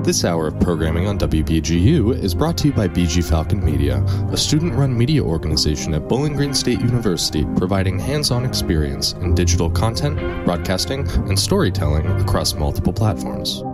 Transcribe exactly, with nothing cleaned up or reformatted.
This hour of programming on W B G U is brought to you by B G Falcon Media, a student-run media organization at Bowling Green State University providing hands-on experience in digital content, broadcasting, and storytelling across multiple platforms.